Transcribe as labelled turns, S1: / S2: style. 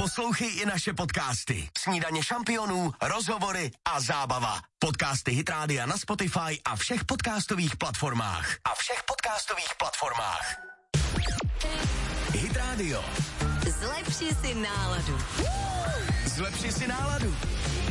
S1: Poslouchej i naše podcasty. Snídaně šampionů, rozhovory a zábava. Podcasty Hit Rádia na Spotify a všech podcastových platformách. Hit Radio.
S2: Zlepši si náladu.
S1: Zlepši si náladu.